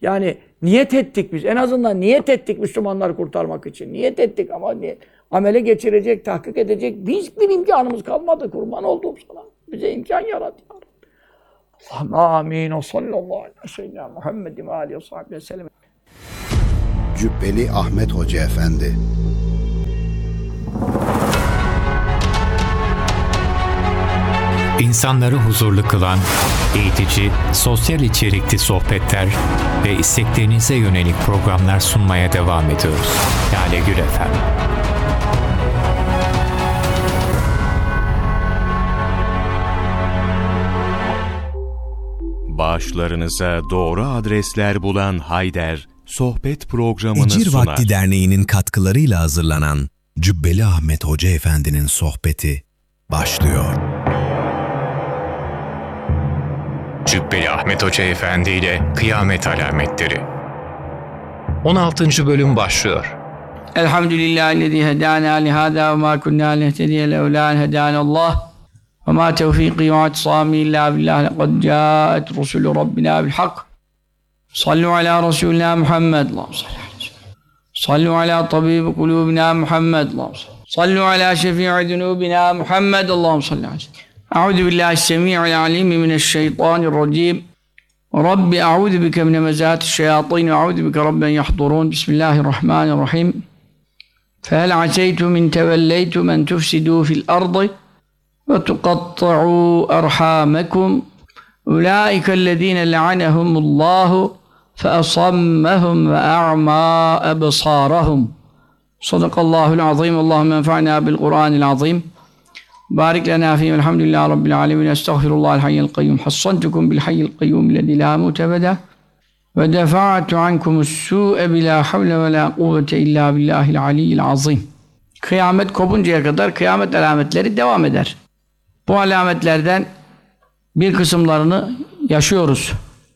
Yani niyet ettik biz. En azından niyet ettik Müslümanları kurtarmak için. Niyet ettik ama niyet. Amele geçirecek, tahkik edecek hiçbir imkanımız kalmadı. Kurban olduğum sana. Bize imkan yarat ya Rabbi. Allah'ım amin. O sallallahu aleyhi ve sellem Muhammed'im aleyhi ve sahibi ve sellem. Cübbeli Ahmet Hoca Efendi. İnsanları huzurlu kılan, eğitici, sosyal içerikli sohbetler ve isteklerinize yönelik programlar sunmaya devam ediyoruz. Lale Gül Efendi. Bağışlarınıza doğru adresler bulan Hayder, sohbet programını Ecir sunar. Vakti Derneği'nin katkılarıyla hazırlanan Cübbeli Ahmet Hoca Efendi'nin sohbeti başlıyor. Cübbeli Ahmet Hoca Efendi ile Kıyamet Alametleri. on altıncı bölüm başlıyor. Elhamdülillahi hedâna lihâdâ ve mâ kunnâ lehtediye levlâ hedânallâh ve mâ tevfîkî ve atsâmî illâ billâh lekad câet rusulü Rabbinâ bilhak. Sallu alâ Resûlina Muhammed. Sallu alâ tabîbi kulûbina Muhammed. Sallu alâ şefî'i zunûbina Muhammed. Allahümme salli aleyhi. Euzu billahi s-semî'il alîm mineşşeytânirracîm. Rabbi a'udhu bike min hemezâti'ş-şeyâtîn ve a'udhu bike rabben yahdurûn. Bismillahirrahmanirrahim. Fehel aseytum in tevelleytum en tufsidû fil ardı ve tuqatta'û erhâmekum. Ulaikellezîne le'anehumullâhu fe asammahum ve a'mâ ebsârahum. Sadakallâhu'l azîm. Allahümme enfa'nâ bil Kur'ânil azîm. Barik lena fî velhamdülillahi rabbil âlemin. Estağfirullahal hayyel kayyum. Hassantukum bil hayyil kayyum lezî lâ mûte ebeden. Ve defa'tu ankumus sû'e bilâ havle ve lâ kuvvete illâ billâhil aliyyil azîm. Kıyamet kopuncaya kadar kıyamet alametleri devam eder. Bu alametlerden bir kısımlarını yaşıyoruz.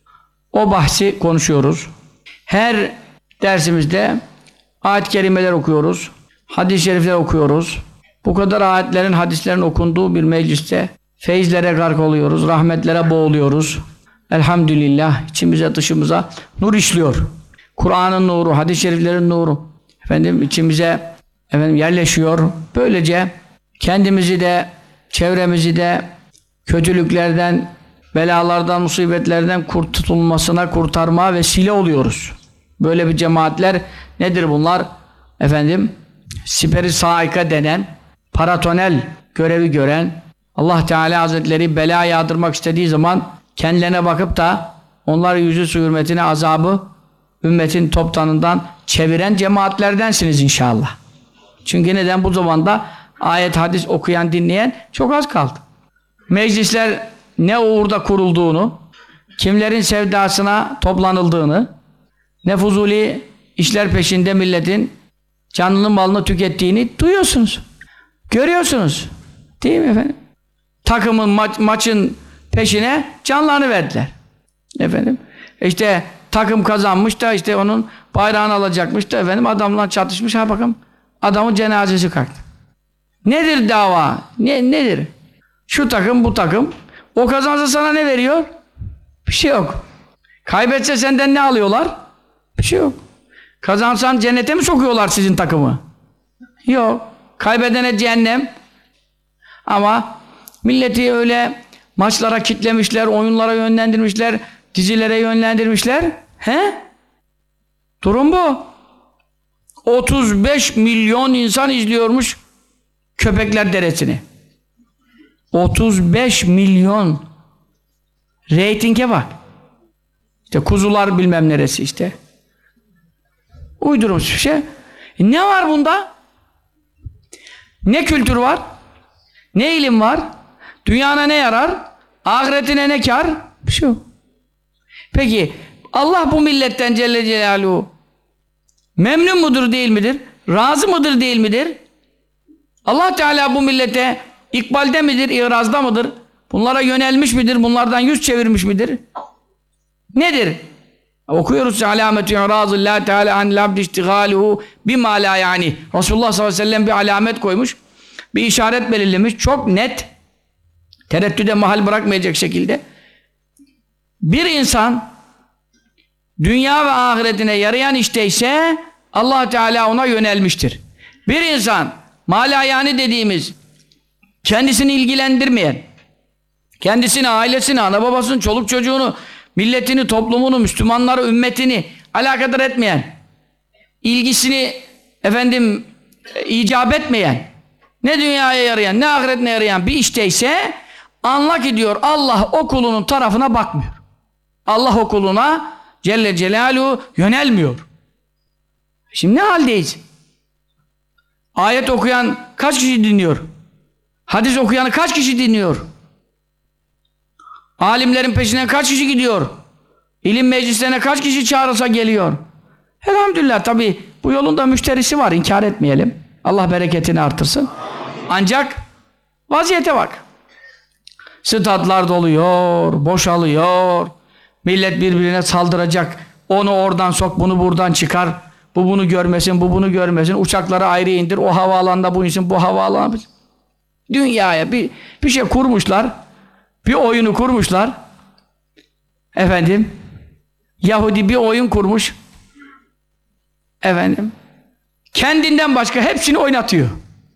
O bahsi konuşuyoruz. Her dersimizde ayet-i kerimeler okuyoruz. Hadis-i şerifler okuyoruz. Bu kadar ayetlerin, hadislerin okunduğu bir mecliste feyizlere gark oluyoruz, rahmetlere boğuluyoruz. Elhamdülillah içimize dışımıza nur işliyor. Kur'an'ın nuru, hadis-i şeriflerin nuru efendim içimize efendim yerleşiyor. Böylece kendimizi de çevremizi de kötülüklerden, belalardan, musibetlerden kurtulmasına kurtarma vesile oluyoruz. Böyle bir cemaatler nedir bunlar? Efendim siper-i saika denen paratonel görevi gören, Allah Teala Hazretleri bela yağdırmak istediği zaman kendilerine bakıp da onlar yüzü su hürmetine azabı ümmetin toptanından çeviren cemaatlerdensiniz inşallah. Çünkü neden? Bu zamanda ayet, hadis okuyan, dinleyen çok az kaldı. Meclisler ne uğurda kurulduğunu, kimlerin sevdasına toplanıldığını, ne fuzuli işler peşinde milletin canını malını tükettiğini duyuyorsunuz. Görüyorsunuz. Değil mi efendim? Takımın maç, maçın peşine canlarını verdiler. Efendim. İşte takım kazanmış da işte onun bayrağını alacakmış da efendim adamla çatışmış. Ha bakın adamın cenazesi kalktı. Nedir dava? Ne, nedir? Şu takım bu takım. O kazansa sana ne veriyor? Bir şey yok. Kaybetse senden ne alıyorlar? Bir şey yok. Kazansan cennete mi sokuyorlar sizin takımı? Yok. Kaybedene cehennem. Ama milleti öyle maçlara kitlemişler, oyunlara yönlendirmişler, dizilere yönlendirmişler. He? Durum bu. otuz beş milyon insan izliyormuş Köpekler Deresi'ni. otuz beş milyon reytinge bak. İşte kuzular bilmem neresi işte. Uydurmuş bir şey. E ne var bunda? Ne kültür var? Ne ilim var? Dünyana ne yarar? Ahiretine ne kar? Bir şey yok. Peki Allah bu milletten Celle Celaluhu memnun mudur değil midir? Razı mıdır değil midir? Allah Teala bu millete ikbalde midir? İrazda mıdır? Bunlara yönelmiş midir? Bunlardan yüz çevirmiş midir? Nedir? Okuyoruz alametü irazillâhi teâlâ anil abdi iştigaluhu bimâ lâ yani. Resulullah sallallahu aleyhi ve sellem bir alamet koymuş. Bir işaret belirlemiş. Çok net. Tereddüde mahal bırakmayacak şekilde. Bir insan dünya ve ahiretine yarayan işteyse Allah Teala ona yönelmiştir. Bir insan malayani dediğimiz kendisini ilgilendirmeyen, kendisini, ailesini, ana babasını, çoluk çocuğunu, milletini, toplumunu, Müslümanları, ümmetini alakadar etmeyen, ilgisini efendim icap etmeyen, ne dünyaya yarayan, ne ahiretine yarayan bir işteyse anla ki diyor Allah o kulunun tarafına bakmıyor. Allah o kuluna Celle Celaluhu yönelmiyor. Şimdi ne haldeyiz? Ayet okuyan kaç kişi dinliyor? Hadis okuyanı kaç kişi dinliyor? Alimlerin peşinden kaç kişi gidiyor? İlim meclislerine kaç kişi çağrılsa geliyor? Elhamdülillah tabi bu yolun da müşterisi var, inkar etmeyelim. Allah bereketini artırsın. Ancak vaziyete bak. Statlar doluyor, boşalıyor. Millet birbirine saldıracak. Onu oradan sok, bunu buradan çıkar. Bu bunu görmesin, bu bunu görmesin. Uçakları ayrı indir, o havaalanında bu insin, bu havaalanında. Dünyaya bir, bir şey kurmuşlar. Bir oyunu kurmuşlar. Efendim, Yahudi bir oyun kurmuş. Efendim, kendinden başka hepsini oynatıyor.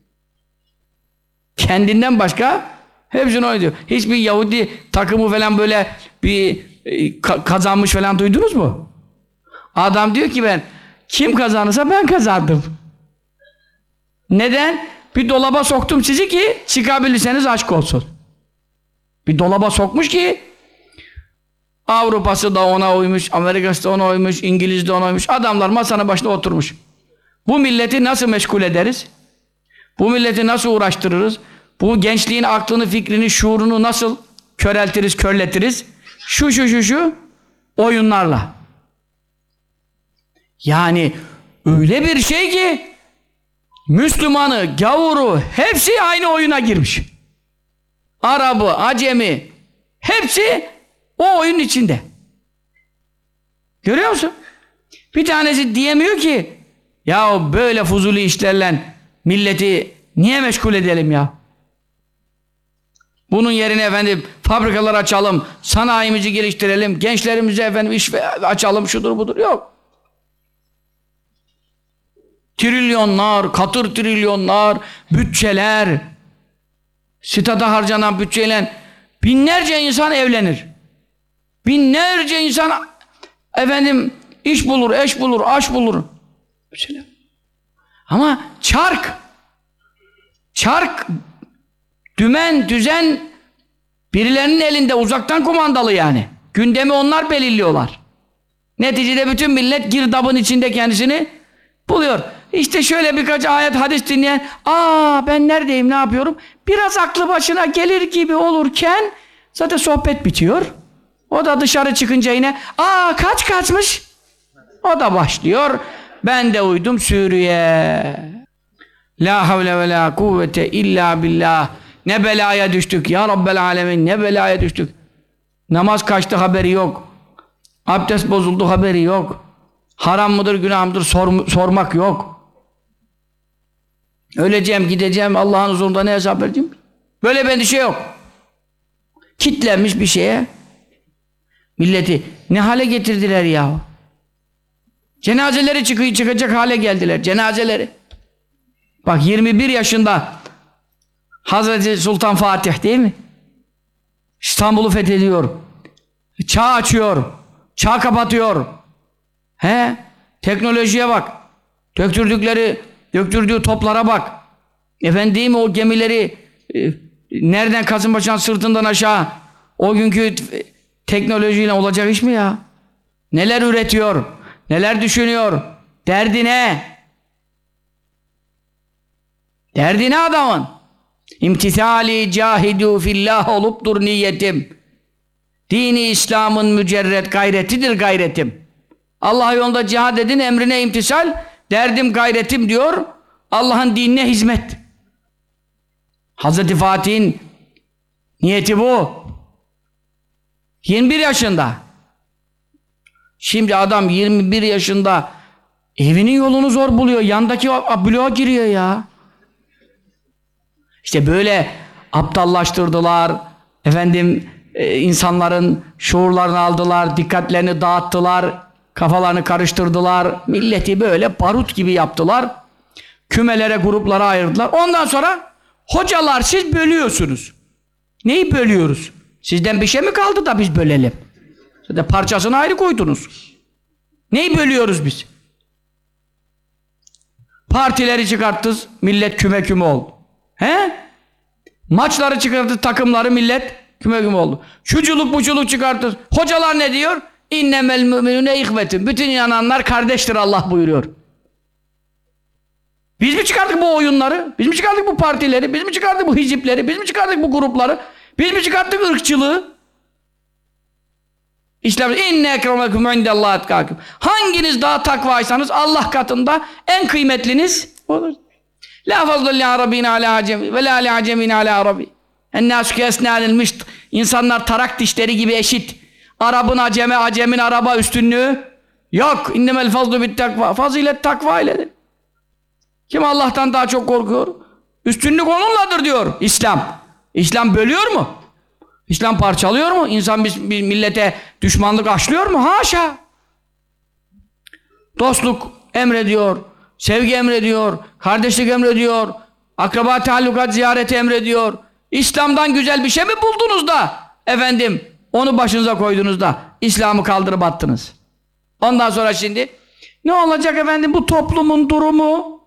Kendinden başka hepsini oynatıyor. Hiçbir Yahudi takımı falan böyle bir e, kazanmış falan duydunuz mu? Adam diyor ki ben kim kazanırsa ben kazandım. Neden? Bir dolaba soktum sizi ki çıkabilirseniz aşk olsun. Bir dolaba sokmuş ki Avrupa'sı da ona uymuş, Amerika'sı da ona uymuş, İngiliz de ona uymuş. Adamlar masanın başına oturmuş. Bu milleti nasıl meşgul ederiz? Bu milleti nasıl uğraştırırız? Bu gençliğin aklını, fikrini, şuurunu nasıl köreltiriz, körletiriz? Şu şu şu şu oyunlarla. Yani öyle bir şey ki Müslümanı, gavuru hepsi aynı oyuna girmiş. Arabı, Acemi hepsi o oyunun içinde. Görüyor musun? Bir tanesi diyemiyor ki ya böyle fuzuli işlerle milleti niye meşgul edelim ya? Bunun yerine efendim fabrikalar açalım, sanayimizi geliştirelim, gençlerimize efendim iş açalım, şudur budur. Yok. Trilyonlar, katır trilyonlar, bütçeler, stada harcanan bütçeyle binlerce insan evlenir. Binlerce insan efendim iş bulur, eş bulur, aş bulur. Bütçeler. Ama çark, çark, dümen, düzen birilerinin elinde, uzaktan kumandalı yani. Gündemi onlar belirliyorlar. Neticede bütün millet girdabın içinde kendisini buluyor. İşte şöyle birkaç ayet hadis dinleyen, aa ben neredeyim, ne yapıyorum? Biraz aklı başına gelir gibi olurken zaten sohbet bitiyor. O da dışarı çıkınca yine, aa kaç kaçmış? O da başlıyor. Ben de uydum sürüye. La havle ve la kuvvete illa billah. Ne belaya düştük ya Rabbel alemin, ne belaya düştük. Namaz kaçtı haberi yok. Abdest bozuldu haberi yok. Haram mıdır, günah mıdır sor, sormak yok. Öleceğim, gideceğim, Allah'ın huzurunda ne hesap vereceğim? Böyle bir şey yok. Kitlenmiş bir şeye milleti ne hale getirdiler ya? Cenazeleri çıkıyor, çıkacak hale geldiler. Cenazeleri. Bak yirmi bir yaşında Hazreti Sultan Fatih değil mi? İstanbul'u fethediyor. Çağ açıyor. Çağ kapatıyor. He? Teknolojiye bak. Döktürdükleri, döktürdüğü toplara bak. Efendim o gemileri e, nereden Kasımpaşa'nın sırtından aşağı o günkü teknolojiyle olacak iş mi ya? Neler üretiyor? Neler düşünüyor? Derdi ne? Derdi ne adamın? İmtithali cahidu fillah oluptur niyetim. Dini İslam'ın mücerret gayretidir gayretim. Allah yolunda cihad edin, emrine imtisal, derdim gayretim diyor. Allah'ın dinine hizmet. Hazreti Fatih'in niyeti bu. yirmi bir yaşında. Şimdi adam yirmi bir yaşında evinin yolunu zor buluyor. Yandaki bloğa giriyor ya. İşte böyle aptallaştırdılar. Efendim e, insanların şuurlarını aldılar, dikkatlerini dağıttılar. Kafalarını karıştırdılar. Milleti böyle barut gibi yaptılar. Kümelere, gruplara ayırdılar. Ondan sonra hocalar siz bölüyorsunuz. Neyi bölüyoruz? Sizden bir şey mi kaldı da biz bölelim? Siz de parçasını ayrı koydunuz. Neyi bölüyoruz biz? Partileri çıkarttınız, millet küme küme oldu. He? Maçları çıkarttı, takımları millet küme küme oldu. Şuculuk buculuk çıkarttınız. Hocalar ne diyor? İnnemel müminune ihvetun. Bütün inananlar kardeştir Allah buyuruyor. Biz mi çıkardık bu oyunları? Biz mi çıkardık bu partileri? Biz mi çıkardık bu hizipleri? Biz mi çıkardık bu grupları? Biz mi çıkarttık ırkçılığı? İslam inne ekremekum indellahi etkakum. Hanginiz daha takvaysanız Allah katında en kıymetliniz olur. La fazlu li arabin ala acemi ve la li acemin ala arabi. Ennâsü kesnânil mişt. İnsanlar tarak dişleri gibi eşit. Arap'ın aceme, acemin araba üstünlüğü yok. İnnemel fazlu bit takva. Fazilet takva iledir. Kim Allah'tan daha çok korkuyor? Üstünlük onunladır diyor İslam. İslam bölüyor mu? İslam parçalıyor mu? İnsan bir, bir millete düşmanlık aşlıyor mu? Haşa! Dostluk emrediyor, sevgi emrediyor, kardeşlik emrediyor, akraba tahallukat ziyareti emrediyor. İslam'dan güzel bir şey mi buldunuz da efendim onu başınıza koydunuz da İslam'ı kaldırıp attınız? Ondan sonra şimdi ne olacak efendim bu toplumun durumu?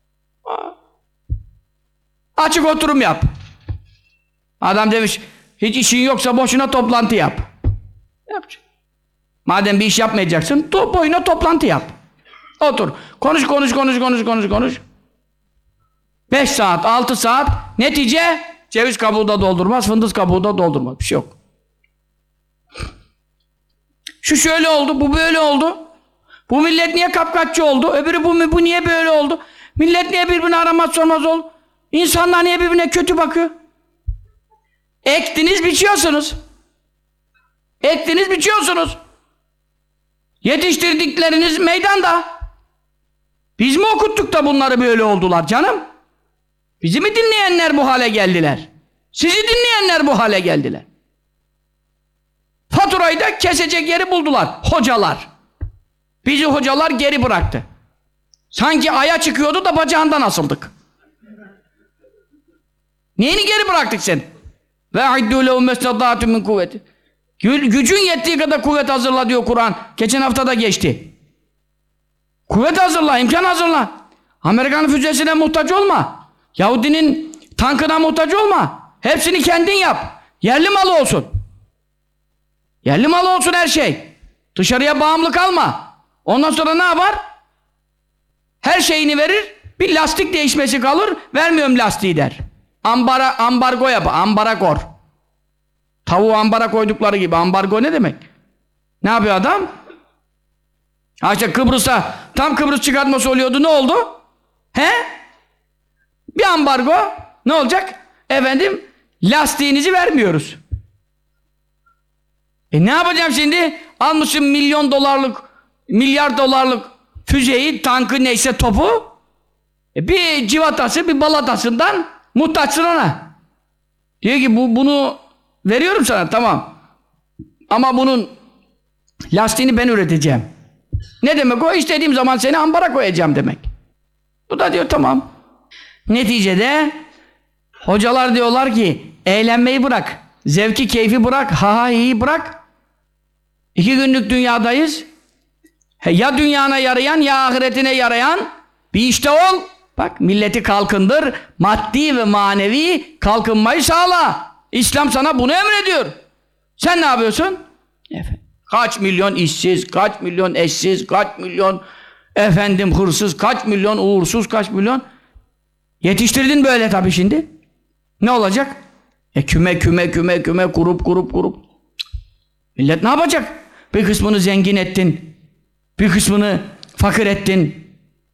Açık oturum yap. Adam demiş hiç işin yoksa boşuna toplantı yap. Yapacak. Madem bir iş yapmayacaksın to boyuna toplantı yap. Otur. Konuş konuş konuş konuş konuş konuş. Beş saat, altı saat netice ceviz kabuğu da doldurmaz, fındık kabuğu da doldurmaz. Bir şey yok. Şu şöyle oldu, bu böyle oldu. Bu millet niye kapkaççı oldu? Öbürü bu, bu niye böyle oldu? Millet niye birbirine aramaz sormaz oldu? İnsanlar niye birbirine kötü bakıyor? Ektiniz, biçiyorsunuz. Ektiniz, biçiyorsunuz. Yetiştirdikleriniz meydanda. Biz mi okuttuk da bunları böyle oldular canım? Bizi mi dinleyenler bu hale geldiler? Sizi dinleyenler bu hale geldiler. Faturayı da kesecek yeri buldular. Hocalar. Bizi hocalar geri bıraktı. Sanki aya çıkıyordu da bacağından asıldık. Neyini geri bıraktık sen? Ve aiddu lehum mestada'atun min kuvveti. Gücün yettiği kadar kuvvet hazırla diyor Kur'an. Geçen hafta da geçti. Kuvvet hazırla, imkan hazırla. Amerikan füzesine muhtaç olma. Yahudinin tankına muhtaç olma. Hepsini kendin yap. Yerli malı olsun. Yerli malı olsun her şey. Dışarıya bağımlı kalma. Ondan sonra ne yapar? Her şeyini verir. Bir lastik değişmesi kalır. Vermiyorum lastiği der. Ambara, ambargo yap. Ambara kor. Tavuğu ambara koydukları gibi. Ambargo ne demek? Ne yapıyor adam? Ha işte Kıbrıs'ta tam Kıbrıs çıkartması oluyordu. Ne oldu? He? Bir ambargo. Ne olacak? Efendim lastiğinizi vermiyoruz. E ne yapacağım şimdi? Almışım milyon dolarlık, milyar dolarlık füzeyi, tankı neyse topu. E bir civatası, bir balatasından muhtaçsın ona. Diyor ki bu, bunu veriyorum sana, tamam. Ama bunun lastiğini ben üreteceğim. Ne demek o? İstediğim zaman seni ambara koyacağım demek. Bu da diyor tamam. Neticede hocalar diyorlar ki eğlenmeyi bırak. Zevki, keyfi bırak. Ha ha iyi bırak. İki günlük dünyadayız. Ya dünyana yarayan ya ahiretine yarayan bir işte ol. Bak milleti kalkındır. Maddi ve manevi kalkınmayı sağla. İslam sana bunu emrediyor. Sen ne yapıyorsun? Efendim, kaç milyon işsiz, kaç milyon eşsiz, kaç milyon efendim hırsız, kaç milyon uğursuz, kaç milyon yetiştirdin böyle tabii şimdi. Ne olacak? E küme küme küme küme kurup kurup kurup. Cık. Millet ne yapacak? Bir kısmını zengin ettin. Bir kısmını fakir ettin.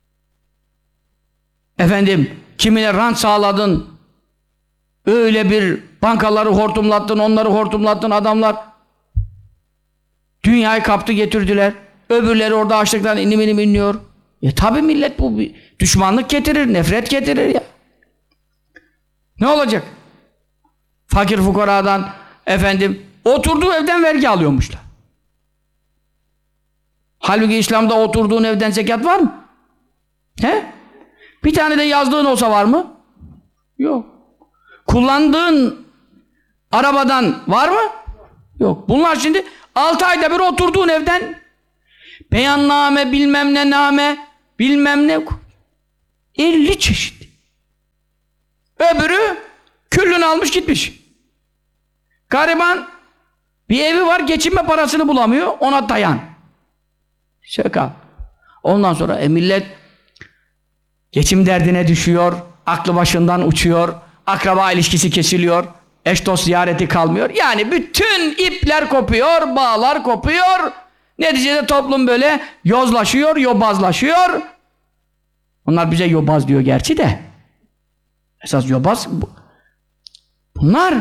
Efendim kimine rant sağladın. Öyle bir bankaları hortumlattın, onları hortumlattın adamlar. Dünyayı kaptı getirdiler. Öbürleri orada açlıktan inim inim inliyor. E tabi millet bu bir düşmanlık getirir, nefret getirir ya. Ne olacak? Fakir fukaradan efendim oturduğu evden vergi alıyormuşlar. Halbuki İslam'da oturduğun evden zekat var mı? He? Bir tane de yazdığın olsa var mı? Yok. Kullandığın arabadan var mı? Yok. Bunlar şimdi altı ayda bir oturduğun evden beyanname, bilmem ne name, bilmem ne elli çeşit. Öbürü küllünü almış gitmiş. Gariban bir evi var, geçinme parasını bulamıyor, ona dayan. Şaka. Ondan sonra e, millet geçim derdine düşüyor, aklı başından uçuyor, akraba ilişkisi kesiliyor, eş dost ziyareti kalmıyor. Yani bütün ipler kopuyor, bağlar kopuyor. Neticede toplum böyle yozlaşıyor, yobazlaşıyor. Onlar bize yobaz diyor gerçi de. Esas yobaz bu. Bunlar.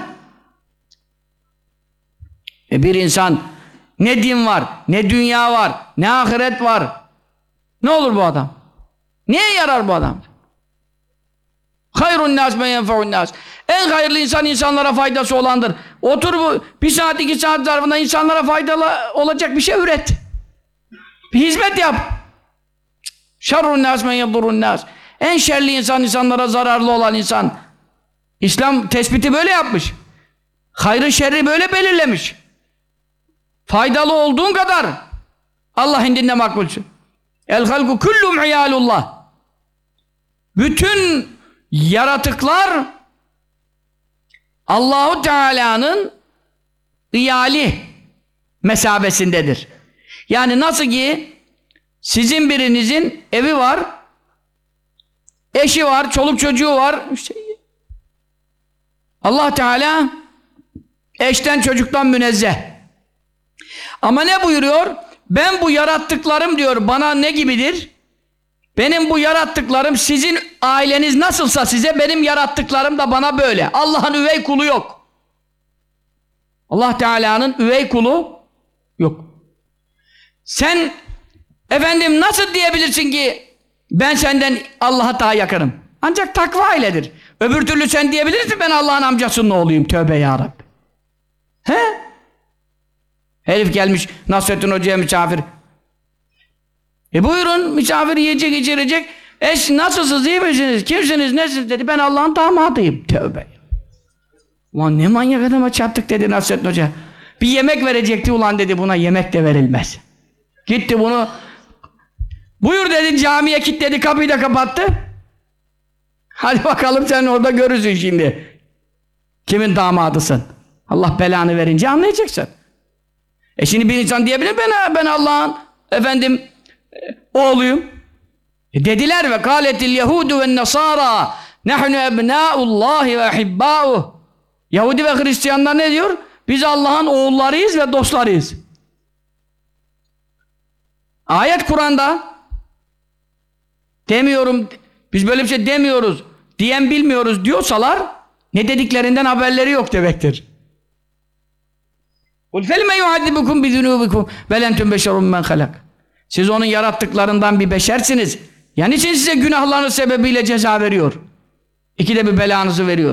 E bir insan ne din var, ne dünya var, ne ahiret var. Ne olur bu adam? Neye yarar bu adam? Hayrun nas men yenfe'un nas. En hayırlı insan insanlara faydası olandır. Otur bu bir saat iki saat zarfında insanlara faydalı olacak bir şey üret. Bir hizmet yap. Şerrun nas men yedurrun nas. En şerli insan insanlara zararlı olan insan. İslam tespiti böyle yapmış. Hayrı şerri böyle belirlemiş. Faydalı olduğun kadar Allah indinde makbulsün. El halku kullum iyalullah. Bütün yaratıklar Allahu Teala'nın iyali mesabesindedir. Yani nasıl ki sizin birinizin evi var, eşi var, çoluk çocuğu var. İşte Allah Teala eşten çocuktan münezzeh. Ama ne buyuruyor? Ben bu yarattıklarım diyor bana ne gibidir? Benim bu yarattıklarım sizin aileniz nasılsa size benim yarattıklarım da bana böyle. Allah'ın üvey kulu yok. Allah Teala'nın üvey kulu yok. Sen efendim nasıl diyebilirsin ki ben senden Allah'a daha yakınım? Ancak takva iledir. Öbür türlü sen diyebilirsin ben Allah'ın amcasının oğluyum. Tövbe yarabbi. He? Herif gelmiş Nasrettin Hoca'ya misafir. E buyurun misafir yiyecek içirecek. Eş nasılsınız iyi misiniz? Kimsiniz nesiniz dedi. Ben Allah'ın damadıyım. Tövbe. Ulan ne manyak adama çattık dedi Nasrettin Hoca. Bir yemek verecekti ulan dedi buna yemek de verilmez. Gitti bunu buyur dedi camiye kilitledi kapıyı da kapattı. Hadi bakalım sen orada görürsün şimdi. Kimin damadısın? Allah belanı verince anlayacaksın. E şimdi bir insan diyebilir ben ben Allah'ın efendim oğluyum. E dediler ve kâletil yehudu ve nasara nahnu ebnâullâhi ve ahibbâuh. Yahudi ve Hristiyanlar ne diyor? Biz Allah'ın oğullarıyız ve dostlarıyız. Ayet Kur'an'da demiyorum, biz böyle bir şey demiyoruz diyen bilmiyoruz diyorsalar ne dediklerinden haberleri yok demektir. قُلْ فَلْمَ يُعَذِّبُكُمْ بِذُنُوبِكُمْ وَلَنْتُمْ بَشَرٌ مَنْ خَلَقٍ. Siz onun yarattıklarından bir beşersiniz. Yani için size günahlarınız sebebiyle ceza veriyor. İkide bir belanızı veriyor.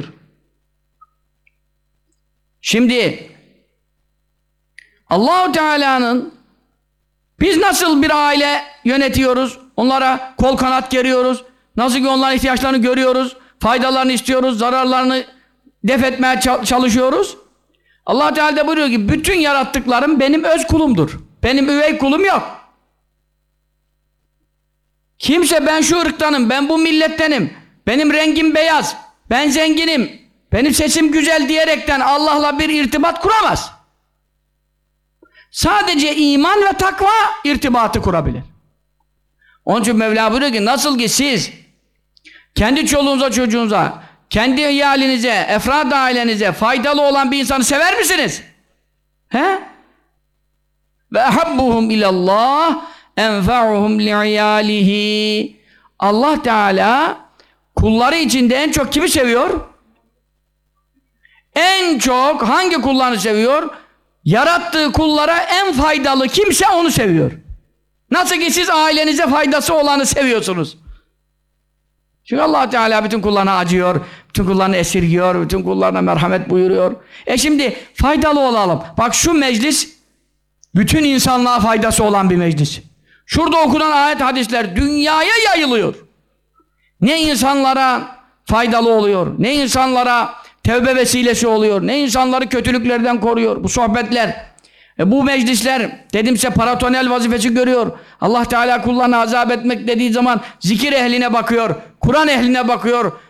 Şimdi Allah-u Teala'nın biz nasıl bir aile yönetiyoruz? Onlara kol kanat geriyoruz. Nasıl ki onların ihtiyaçlarını görüyoruz. Faydalarını istiyoruz. Zararlarını def etmeye çalışıyoruz. Allah Teala da buyuruyor ki bütün yarattıklarım benim öz kulumdur. Benim üvey kulum yok. Kimse ben şu ırktanım, ben bu millettenim, benim rengim beyaz, ben zenginim, benim sesim güzel diyerekten Allah'la bir irtibat kuramaz. Sadece iman ve takva irtibatı kurabilir. Onun için Mevla buyuruyor ki nasıl ki siz kendi çoluğunuza çocuğunuza, kendi iyalinize, efrad ailenize faydalı olan bir insanı sever misiniz? He? Ve ahabbuhum ilallah enfa'uhum li'iyalihi. Allah Teala kulları içinde en çok kimi seviyor? En çok hangi kullarını seviyor? Yarattığı kullara en faydalı kimse onu seviyor. Nasıl ki siz ailenize faydası olanı seviyorsunuz. Çünkü Allah Teala bütün kullarına acıyor, bütün kullarını esirgiyor, bütün kullarına merhamet buyuruyor. E şimdi faydalı olalım. Bak şu meclis bütün insanlığa faydası olan bir meclis. Şurada okunan ayet hadisler dünyaya yayılıyor. Ne insanlara faydalı oluyor, ne insanlara tevbe vesilesi oluyor, ne insanları kötülüklerden koruyor bu sohbetler. E bu meclisler dedimse paratonel vazifesi görüyor. Allah Teala kullarına azap etmek dediği zaman zikir ehline bakıyor, Kur'an ehline bakıyor.